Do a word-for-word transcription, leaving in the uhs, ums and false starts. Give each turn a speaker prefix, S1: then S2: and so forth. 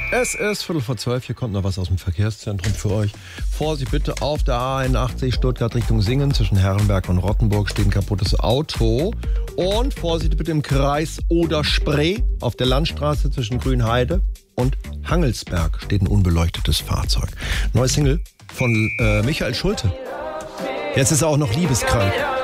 S1: Es ist Viertel vor zwölf, hier kommt noch was aus dem Verkehrszentrum für euch. Vorsicht bitte, auf der A einundachtzig Stuttgart Richtung Singen, zwischen Herrenberg und Rottenburg steht ein kaputtes Auto. Und Vorsicht bitte im Kreis Oder-Spree, auf der Landstraße zwischen Grünheide und Hangelsberg steht ein unbeleuchtetes Fahrzeug. Neue Single von äh, Michael Schulte. Jetzt ist er auch noch liebeskrank.